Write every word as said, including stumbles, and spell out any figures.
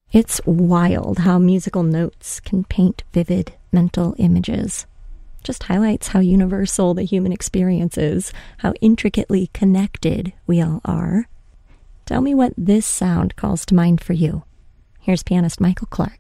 It's wild how musical notes can paint vivid mental images. Just highlights how universal the human experience is, how intricately connected we all are. Tell me what this sound calls to mind for you. Here's pianist Michael Clark.